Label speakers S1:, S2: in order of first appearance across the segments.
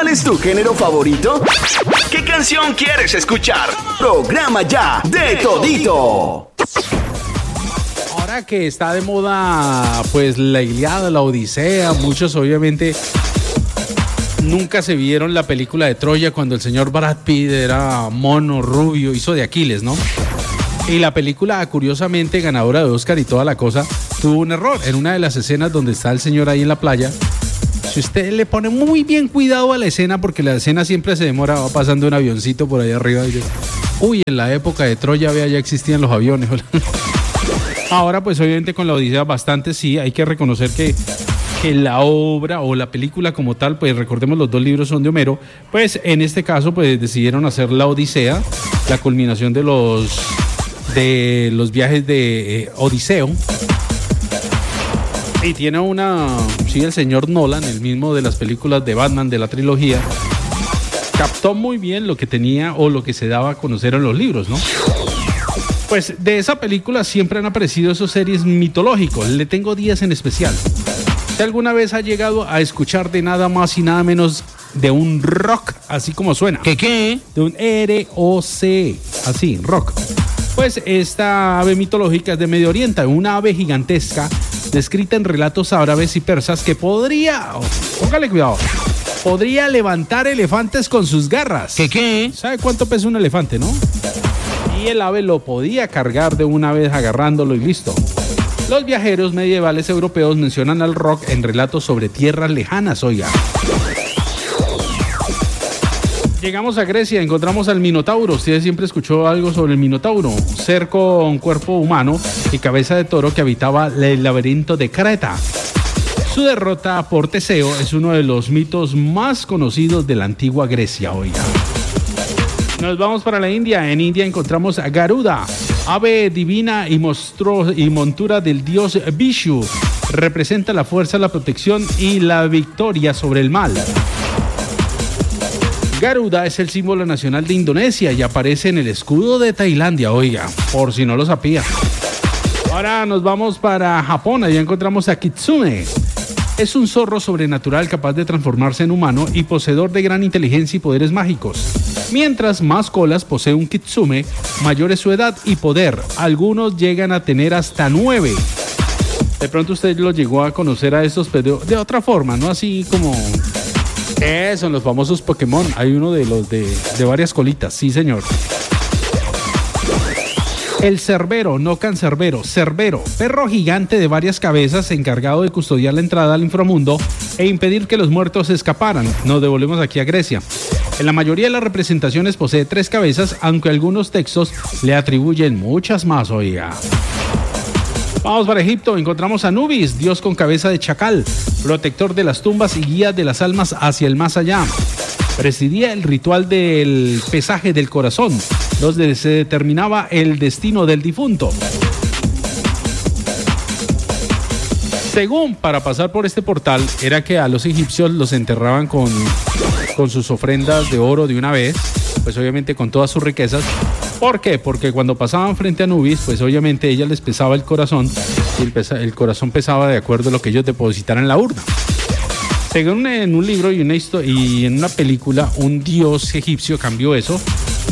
S1: es tu género favorito? ¿Qué canción quieres escuchar? Programa ya de todito.
S2: Ahora que está de moda, pues la Ilíada, la Odisea, muchos obviamente nunca se vieron la película de Troya cuando el señor Brad Pitt era mono, rubio, hizo de Aquiles, ¿no? Y la película, curiosamente, ganadora de Oscar y toda la cosa, tuvo un error. En una de las escenas donde está el señor ahí en la playa, si usted le pone muy bien cuidado a la escena, porque la escena siempre se demora, va pasando un avioncito por ahí arriba y dice, uy, en la época de Troya ya existían los aviones. Ahora, pues obviamente con la Odisea bastante sí, hay que reconocer que la obra o la película como tal, pues recordemos los dos libros son de Homero, pues en este caso pues decidieron hacer la Odisea, la culminación de los viajes de Odiseo. Y tiene el señor Nolan, el mismo de las películas de Batman de la trilogía, captó muy bien lo que tenía o lo que se daba a conocer en los libros, ¿no? Pues de esa película siempre han aparecido esos seres mitológicos. Le tengo 10 en especial. ¿Usted alguna vez ha llegado a escuchar de nada más y nada menos de un rock, así como suena? ¿Qué? De un R-O-C, así, rock. Pues esta ave mitológica es de Medio Oriente, una ave gigantesca descrita en relatos árabes y persas que póngale cuidado, podría levantar elefantes con sus garras. ¿Qué? ¿Sabe cuánto pesa un elefante, no? Y el ave lo podía cargar de una vez agarrándolo y listo. Los viajeros medievales europeos mencionan al rock en relatos sobre tierras lejanas, oiga. Llegamos a Grecia, encontramos al Minotauro. Usted siempre escuchó algo sobre el Minotauro, ser con cuerpo humano y cabeza de toro que habitaba el laberinto de Creta. Su derrota por Teseo es uno de los mitos más conocidos de la antigua Grecia, oiga. Nos vamos para la India. En India encontramos a Garuda, ave divina y montura del dios Vishu. Representa la fuerza, la protección y la victoria sobre el mal. Garuda es el símbolo nacional de Indonesia y aparece en el escudo de Tailandia, oiga, por si no lo sabía. Ahora nos vamos para Japón, allá encontramos a Kitsune. Es un zorro sobrenatural capaz de transformarse en humano y poseedor de gran inteligencia y poderes mágicos. Mientras más colas posee un kitsune, mayor es su edad y poder. Algunos llegan a tener hasta 9. De pronto usted lo llegó a conocer a estos, pero de otra forma, no así como... Son los famosos Pokémon. Hay uno de los de varias colitas, sí señor. El Cerbero, no Cancerbero, Cerbero, perro gigante de varias cabezas encargado de custodiar la entrada al inframundo e impedir que los muertos escaparan. Nos devolvemos aquí a Grecia. En la mayoría de las representaciones posee 3 cabezas, aunque algunos textos le atribuyen muchas más, oiga. Vamos para Egipto, encontramos a Anubis, dios con cabeza de chacal, protector de las tumbas y guía de las almas hacia el más allá. Presidía el ritual del pesaje del corazón, donde se determinaba el destino del difunto. Según, para pasar por este portal, era que a los egipcios los enterraban con sus ofrendas de oro de una vez, pues obviamente con todas sus riquezas. ¿Por qué? Porque cuando pasaban frente a Anubis, pues obviamente ella les pesaba el corazón y el corazón pesaba de acuerdo a lo que ellos depositaran en la urna. Según en un libro y en una película, un dios egipcio cambió eso,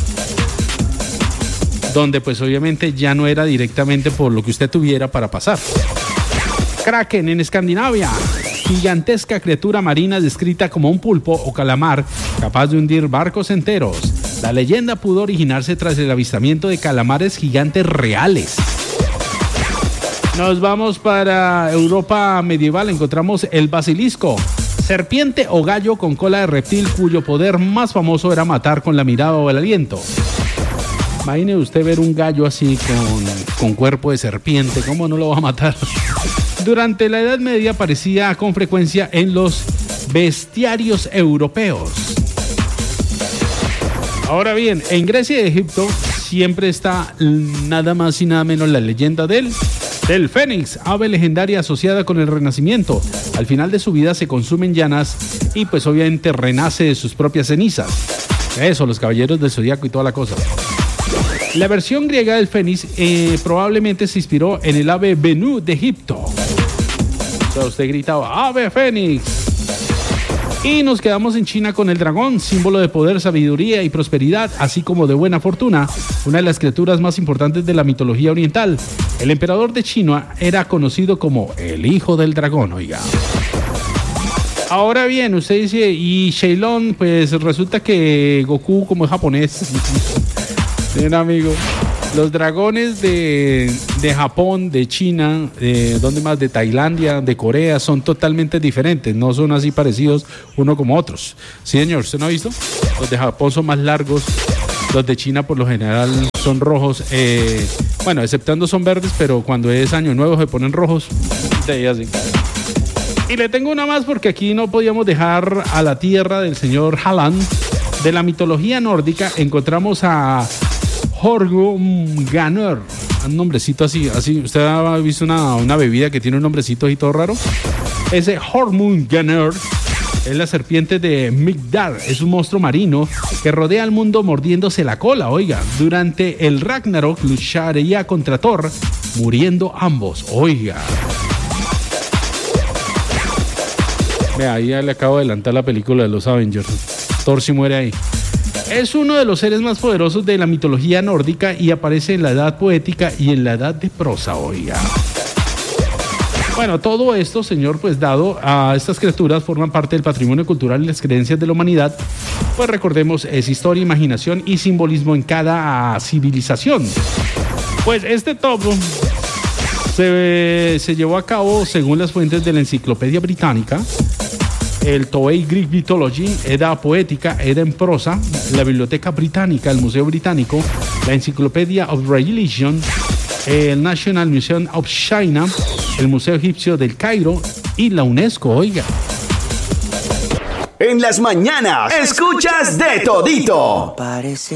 S2: donde pues obviamente ya no era directamente por lo que usted tuviera para pasar. Kraken en Escandinavia, gigantesca criatura marina descrita como un pulpo o calamar capaz de hundir barcos enteros. La leyenda pudo originarse tras el avistamiento de calamares gigantes reales. Nos vamos para Europa medieval, encontramos el basilisco, serpiente o gallo con cola de reptil cuyo poder más famoso era matar con la mirada o el aliento. Imagine usted ver un gallo así con cuerpo de serpiente, ¿cómo no lo va a matar? Durante la Edad Media aparecía con frecuencia en los bestiarios europeos. Ahora bien, en Grecia y Egipto siempre está nada más y nada menos la leyenda del Fénix, ave legendaria asociada con el Renacimiento. Al final de su vida se consume en llanas y pues obviamente renace de sus propias cenizas. Eso, los caballeros del zodiaco y toda la cosa. La versión griega del Fénix probablemente se inspiró en el ave Benú de Egipto. O sea, usted gritaba, ¡Ave Fénix! Y nos quedamos en China con el dragón, símbolo de poder, sabiduría y prosperidad, así como de buena fortuna, una de las criaturas más importantes de la mitología oriental. El emperador de China era conocido como el hijo del dragón, oiga. Ahora bien, usted dice, y Shailon, pues resulta que Goku, como es japonés, bien amigo, los dragones de Japón, de China, ¿dónde más? De Tailandia, de Corea, son totalmente diferentes, no son así parecidos uno como otros. Sí, señor, ¿usted no ha visto? Los de Japón son más largos, los de China por lo general son rojos, bueno, exceptando son verdes, pero cuando es año nuevo se ponen rojos, de ahí así. Y le tengo una más porque aquí no podíamos dejar a la tierra del señor Haaland. De la mitología nórdica encontramos a Jormungandr, un nombrecito así. ¿Usted ha visto una bebida que tiene un nombrecito ahí todo raro? Ese Jormungandr es la serpiente de Midgard, es un monstruo marino que rodea al mundo mordiéndose la cola, oiga. Durante el Ragnarok lucharía contra Thor, muriendo ambos, oiga. Vea, ahí ya le acabo de adelantar la película de los Avengers. Thor sí muere ahí. Es uno de los seres más poderosos de la mitología nórdica y aparece en la edad poética y en la edad de prosa, oiga. Bueno, todo esto, señor, pues dado a estas criaturas, forman parte del patrimonio cultural y las creencias de la humanidad. Pues recordemos, es historia, imaginación y simbolismo en cada civilización. Pues este top se llevó a cabo según las fuentes de la Enciclopedia Británica, el Toei Greek Mythology, Edda Poética, Edda en Prosa, la Biblioteca Británica, el Museo Británico, la Encyclopedia of Religion, el National Museum of China, el Museo Egipcio del Cairo y la UNESCO, oiga.
S1: En las mañanas, escuchas de todito.
S3: Parece